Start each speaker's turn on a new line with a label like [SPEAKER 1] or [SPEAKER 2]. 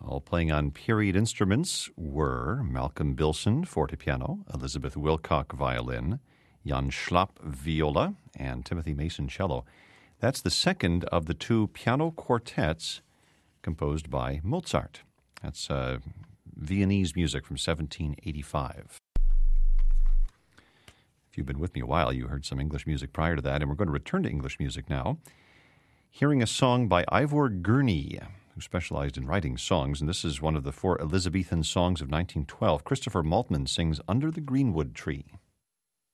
[SPEAKER 1] All playing on period instruments were Malcolm Bilson, fortepiano, Elizabeth Wilcock, violin, Jan Schlapp, viola, and Timothy Mason, cello. That's the second of the two piano quartets composed by Mozart. That's Viennese music from 1785. If you've been with me a while, you heard some English music prior to that, and we're going to return to English music now. Hearing a song by Ivor Gurney, who specialized in writing songs, and this is one of the four Elizabethan songs of 1912. Christopher Maltman sings Under the Greenwood Tree.